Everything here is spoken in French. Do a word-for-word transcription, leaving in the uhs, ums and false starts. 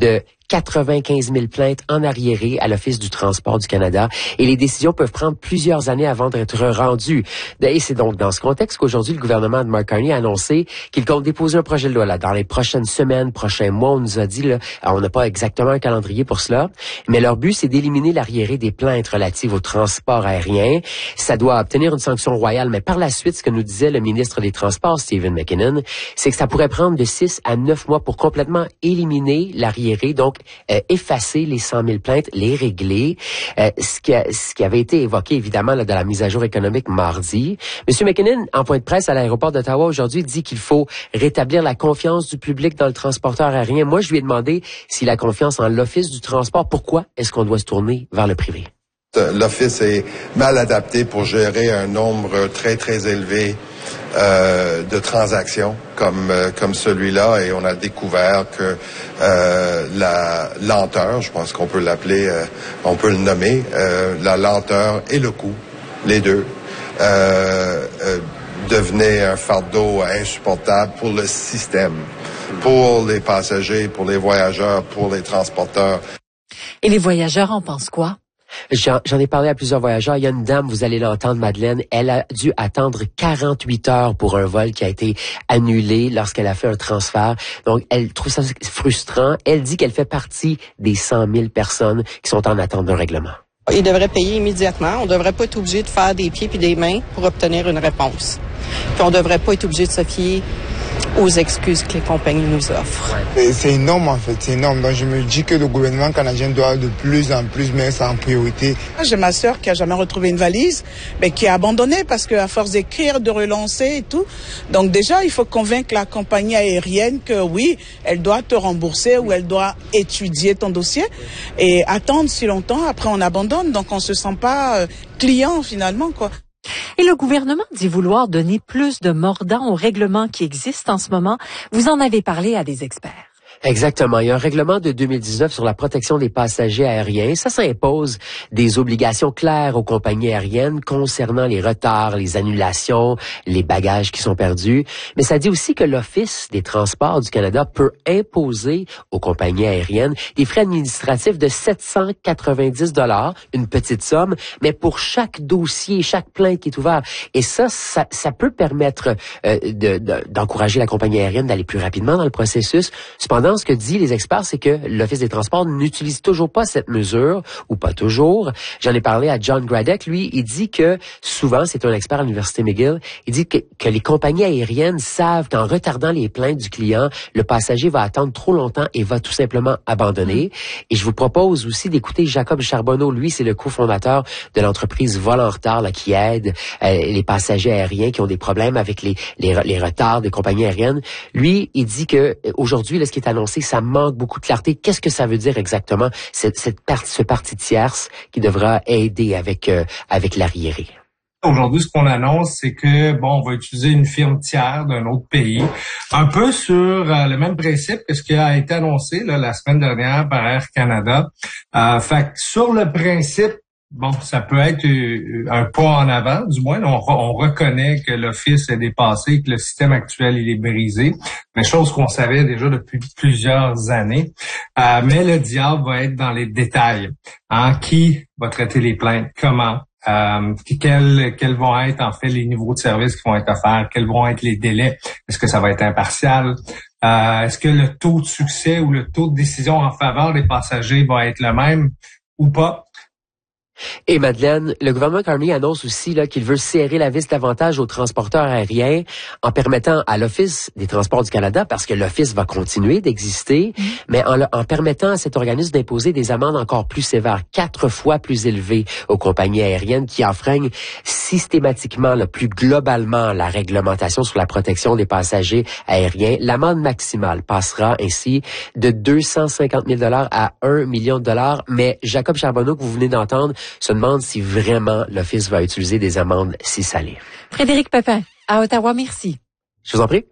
de quatre-vingt-quinze mille plaintes en arriéré à l'Office du transport du Canada et les décisions peuvent prendre plusieurs années avant d'être rendues. Et c'est donc dans ce contexte qu'aujourd'hui, le gouvernement de Mark Carney a annoncé qu'il compte déposer un projet de loi là, dans les prochaines semaines, prochains mois. On nous a dit, là, on n'a pas exactement un calendrier pour cela, mais leur but, c'est d'éliminer l'arriéré des plaintes relatives au transport aérien. Ça doit obtenir une sanction royale, mais par la suite, ce que nous disait le ministre des Transports, Stephen McKinnon, c'est que ça pourrait prendre de six à neuf mois pour complètement éliminer l'arriéré, donc Euh, effacer les cent mille plaintes, les régler, euh, ce, qui a, ce qui avait été évoqué évidemment là, dans la mise à jour économique mardi. Monsieur McKinnon, en point de presse à l'aéroport d'Ottawa aujourd'hui, dit qu'il faut rétablir la confiance du public dans le transporteur aérien. Moi, je lui ai demandé si la confiance en l'Office du transport, pourquoi est-ce qu'on doit se tourner vers le privé? L'Office est mal adapté pour gérer un nombre très, très élevé euh, de transactions comme euh, comme celui-là et on a découvert que euh, la lenteur, je pense qu'on peut l'appeler, euh, on peut le nommer, euh, la lenteur et le coût, les deux, euh, euh, devenaient un fardeau insupportable pour le système, pour les passagers, pour les voyageurs, pour les transporteurs. Et les voyageurs en pensent quoi? J'en, j'en ai parlé à plusieurs voyageurs. Il y a une dame, vous allez l'entendre, Madeleine, elle a dû attendre quarante-huit heures pour un vol qui a été annulé lorsqu'elle a fait un transfert. Donc, elle trouve ça frustrant. Elle dit qu'elle fait partie des cent mille personnes qui sont en attente d'un règlement. Ils devraient payer immédiatement. On ne devrait pas être obligé de faire des pieds puis des mains pour obtenir une réponse. Puis on ne devrait pas être obligé de se fier aux excuses que les compagnies nous offrent. C'est énorme en fait, c'est énorme. Donc je me dis que le gouvernement canadien doit de plus en plus mettre ça en priorité. J'ai ma sœur qui a jamais retrouvé une valise, mais qui a abandonné parce qu'à force d'écrire, de relancer et tout. Donc déjà, il faut convaincre la compagnie aérienne que oui, elle doit te rembourser ou elle doit étudier ton dossier. Et attendre si longtemps, après on abandonne. Donc on se sent pas euh, client finalement, quoi. Et le gouvernement dit vouloir donner plus de mordant aux règlements qui existent en ce moment. Vous en avez parlé à des experts. Exactement. Il y a un règlement de deux mille dix-neuf sur la protection des passagers aériens. Ça, ça impose des obligations claires aux compagnies aériennes concernant les retards, les annulations, les bagages qui sont perdus. Mais ça dit aussi que l'Office des transports du Canada peut imposer aux compagnies aériennes des frais administratifs de sept cent quatre-vingt-dix dollars, une petite somme, mais pour chaque dossier, chaque plainte qui est ouvert. Et ça, ça, ça peut permettre euh, de, de, d'encourager la compagnie aérienne d'aller plus rapidement dans le processus. Cependant, ce que disent les experts, c'est que l'Office des transports n'utilise toujours pas cette mesure, ou pas toujours. J'en ai parlé à John Gradek. Lui, il dit que souvent, c'est un expert à l'Université McGill, il dit que, que les compagnies aériennes savent qu'en retardant les plaintes du client, le passager va attendre trop longtemps et va tout simplement abandonner. Mmh. Et je vous propose aussi d'écouter Jacob Charbonneau. Lui, c'est le cofondateur de l'entreprise Vol en retard là, qui aide euh, les passagers aériens qui ont des problèmes avec les, les, les retards des compagnies aériennes. Lui, il dit que aujourd'hui, là, ce qui est annoncé, ça manque beaucoup de clarté. Qu'est-ce que ça veut dire exactement, cette, cette part, ce parti tierce qui devra aider avec, euh, avec l'arriéré? Aujourd'hui, ce qu'on annonce, c'est que, bon, on va utiliser une firme tiers d'un autre pays, un peu sur euh, le même principe que ce qui a été annoncé là, la semaine dernière par Air Canada. Euh, fait que sur le principe, bon, ça peut être un pas en avant, du moins. On, on reconnaît que l'Office est dépassé, que le système actuel il est brisé, mais chose qu'on savait déjà depuis plusieurs années. Euh, mais le diable va être dans les détails. Hein? Qui va traiter les plaintes? Comment? Euh, quels, quels vont être en fait les niveaux de service qui vont être offerts? Quels vont être les délais? Est-ce que ça va être impartial? Euh, est-ce que le taux de succès ou le taux de décision en faveur des passagers va être le même ou pas? Et Madeleine, le gouvernement Carney annonce aussi là qu'il veut serrer la vis davantage aux transporteurs aériens en permettant à l'Office des transports du Canada, parce que l'Office va continuer d'exister, mmh. mais en, en permettant à cet organisme d'imposer des amendes encore plus sévères, quatre fois plus élevées aux compagnies aériennes qui enfreignent systématiquement, là, plus globalement, la réglementation sur la protection des passagers aériens. L'amende maximale passera ainsi de deux cent cinquante mille dollars à un million de dollars, mais Jacob Charbonneau, que vous venez d'entendre, se demande si vraiment l'Office va utiliser des amendes si salées. Frédéric Pépin, à Ottawa, merci. Je vous en prie.